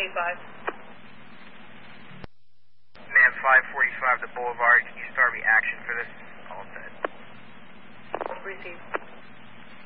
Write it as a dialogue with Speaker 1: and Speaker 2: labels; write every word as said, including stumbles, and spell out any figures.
Speaker 1: forty-five.
Speaker 2: Man five forty-five, the Boulevard. Can you start reaction for this? All set.
Speaker 1: Received.